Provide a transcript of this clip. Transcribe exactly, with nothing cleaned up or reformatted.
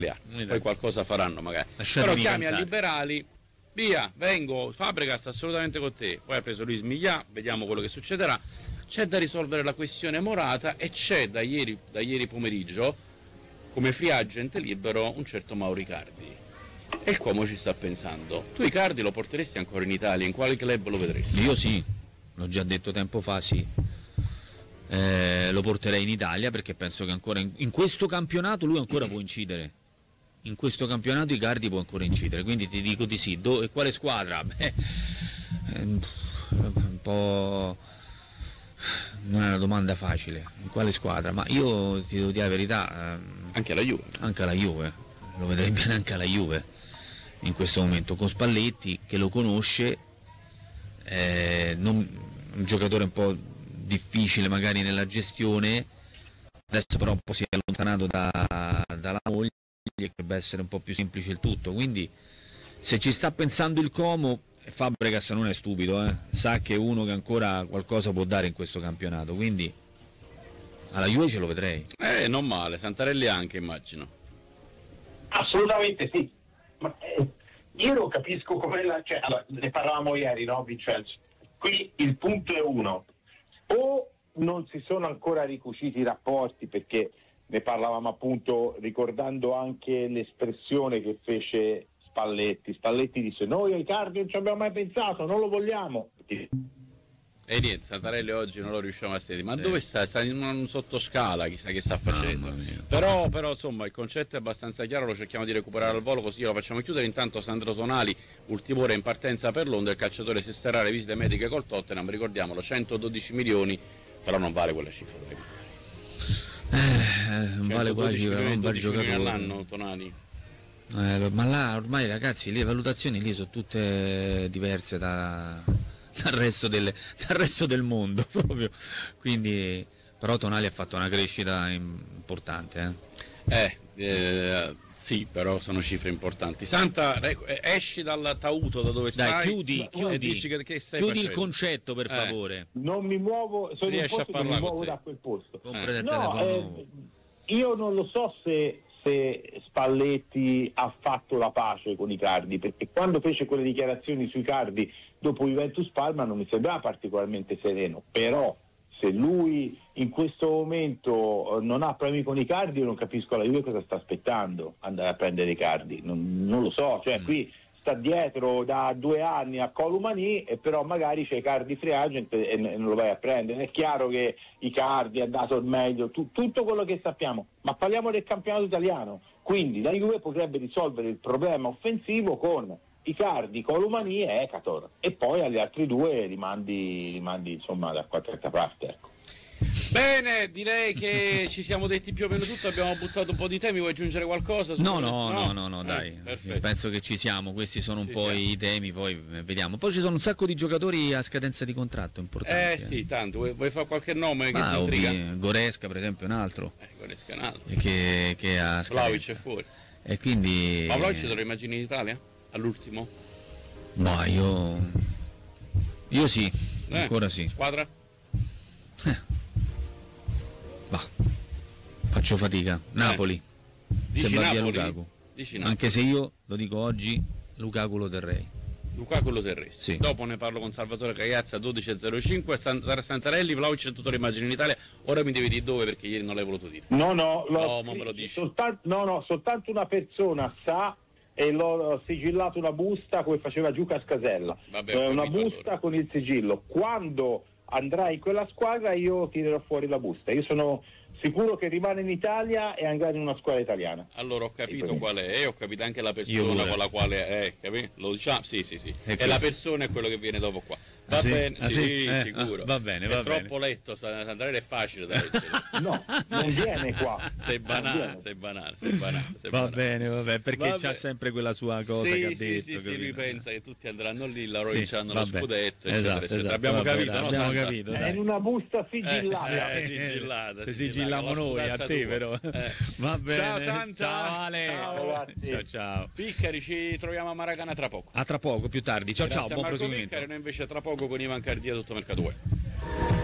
poi qualcosa faranno magari. Però chiami a Liberali, via, vengo, Fabregas assolutamente con te, poi ha preso Luis Miglià, vediamo quello che succederà. C'è da risolvere la questione Morata e c'è da ieri, da ieri pomeriggio come free agent libero un certo Mauro Icardi. E il Como ci sta pensando. Tu Icardi lo porteresti ancora in Italia? In quale club lo vedresti? Io sì, l'ho già detto tempo fa, sì. Eh, lo porterei in Italia perché penso che ancora in, in questo campionato lui ancora può incidere. In questo campionato Icardi può ancora incidere, quindi ti dico di sì. Do, e quale squadra? Beh, un po'... non è una domanda facile. In quale squadra? Ma io ti devo dire la verità. Anche alla Juve. Anche alla Juve. Lo vedrei bene anche alla Juve in questo momento, con Spalletti che lo conosce, eh, non, un giocatore un po' difficile magari nella gestione, adesso però un po' si è allontanato da, dalla moglie, dovrebbe essere un po' più semplice il tutto, quindi se ci sta pensando il Como, Fabregas non è stupido, eh? Sa che è uno che ancora qualcosa può dare in questo campionato, quindi alla Juve ce lo vedrei. Eh, non male, Santarelli anche immagino. Assolutamente sì, ma eh, io non capisco come la... Cioè, allora, ne parlavamo ieri, no Vincenzo? Qui il punto è uno, o non si sono ancora ricuciti i rapporti, perché ne parlavamo appunto ricordando anche l'espressione che fece Spalletti. Spalletti disse: noi ai Icardi non ci abbiamo mai pensato, non lo vogliamo. E niente, Santarelli oggi non lo riusciamo a sentire. Ma eh. dove sta? Sta in un sottoscala, chissà che sta facendo. Però, però insomma il concetto è abbastanza chiaro, lo cerchiamo di recuperare al volo così lo facciamo chiudere. Intanto Sandro Tonali, ultima ora in partenza per Londra, il calciatore si esterrà le visite mediche col Tottenham, ricordiamolo, centododici milioni, però non vale quella cifra. Eh, non vale quella cifra, non un bel giocatore all'anno Tonali. Eh, ma là ormai ragazzi le valutazioni lì sono tutte diverse da, dal, resto delle, dal resto del mondo proprio, quindi però Tonali ha fatto una crescita importante eh, eh, eh sì, però sono cifre importanti. Santa, esci dal tauto da dove Dai, stai, chiudi, chiudi, che, che stai chiudi il facendo? concetto per eh. favore. Non mi muovo, sono in posto che mi muovo da quel posto. Eh. No, eh, io non lo so se se Spalletti ha fatto la pace con Icardi, perché quando fece quelle dichiarazioni su Icardi dopo Juventus Parma non mi sembrava particolarmente sereno, però se lui in questo momento non ha problemi con Icardi, io non capisco la Juve cosa sta aspettando andare a prendere Icardi, non, non lo so, cioè mm. qui sta dietro da due anni a Columani e però magari c'è Icardi free agent e non lo vai a prendere. È chiaro che Icardi ha dato il meglio, tu, tutto quello che sappiamo, ma parliamo del campionato italiano, quindi la Juve potrebbe risolvere il problema offensivo con Icardi, Columani e Ekator, e poi agli altri due rimandi, rimandi insomma da qualche parte, ecco. Bene, direi che ci siamo detti più o meno tutto, abbiamo buttato un po' di temi, vuoi aggiungere qualcosa? No, no, no, no, no, dai, eh, penso che ci siamo, questi sono un ci po' siamo. i temi, poi vediamo. Poi ci sono un sacco di giocatori a scadenza di contratto importanti. Eh sì, tanto, vuoi, vuoi fare qualche nome che ah, ti intriga? Ovvi, Goresca per esempio è un altro. Eh, Goresca è un altro. Che, che ha scadenza. Vlahovic è fuori. E quindi... Ma Vlahovic te lo immagini in Italia? All'ultimo? No, io... Io sì, eh, ancora sì. Squadra? Eh. Va, faccio fatica. Napoli, eh. se Dici va Napoli? via Lukaku. Dici Napoli. Anche se io lo dico oggi, Lukaku lo terrei. Lukaku lo terresti. Sì. Dopo ne parlo con Salvatore Cagliazza dodici e zero cinque, Santarelli, Vlahovic e tutto lo immagini in Italia. Ora mi devi dire dove perché ieri non l'hai voluto dire. No, no, no, ma me lo dici. Soltanto, no, no, soltanto una persona sa e l'ho sigillato una busta come faceva Giuca Scasella. Vabbè, eh, una busta allora. Con il sigillo. Quando andrai in quella squadra io tirerò fuori la busta. Io sono sicuro che rimane in Italia e andrà in una squadra italiana. Allora ho capito qual è, e ho capito anche la persona con la quale è, capito? Lo diciamo? Sì, sì, sì. E, e la persona è quello che viene dopo qua. Va ah, bene, sì, ah, sì, sì? Eh, sicuro. Ah, va bene, è va troppo bene. letto, Santarelli è facile da essere. No, non viene qua. Sei banale, sei banale, sei banale. Sei va banale. bene, va bene, perché va c'ha bene. sempre quella sua cosa sì, che ha sì, detto. Sì, sì, lui pensa che tutti andranno lì, la Roi sì, hanno lo scudetto, esatto, eccetera, eccetera. Esatto, Abbiamo vabbè, capito, dai, no, abbiamo Santa? capito. È in una busta sigillata. Eh, eh, sigillata. Se sigilliamo noi a te, però. Eh. Va bene. Ciao Santa. Ciao Ale. Ciao, ciao, ciao. Piccari, ci troviamo a Maracana tra poco. A tra poco, più tardi. Ciao, Grazie ciao, buon Marco proseguimento. Piccari, noi invece tra poco con Ivan Cardia tutto Mercato Web.